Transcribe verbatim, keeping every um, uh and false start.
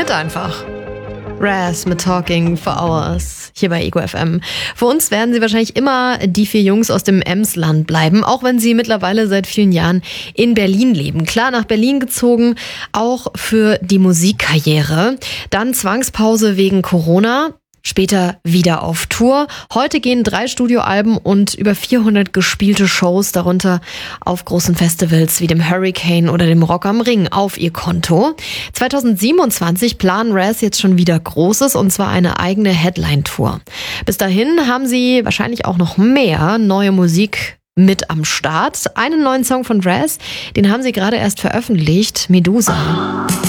Hit einfach. Raz mit Talking for Hours hier bei Ego F M. Für uns werden sie wahrscheinlich immer die vier Jungs aus dem Emsland bleiben, auch wenn sie mittlerweile seit vielen Jahren in Berlin leben. Klar, nach Berlin gezogen, auch für die Musikkarriere. Dann Zwangspause wegen Corona. Später wieder auf Tour. Heute gehen drei Studioalben und über vierhundert gespielte Shows, darunter auf großen Festivals wie dem Hurricane oder dem Rock am Ring, auf ihr Konto. zwanzig siebenundzwanzig planen Raz jetzt schon wieder Großes, und zwar eine eigene Headline-Tour. Bis dahin haben sie wahrscheinlich auch noch mehr neue Musik mit am Start. Einen neuen Song von Raz, den haben sie gerade erst veröffentlicht, Medusa.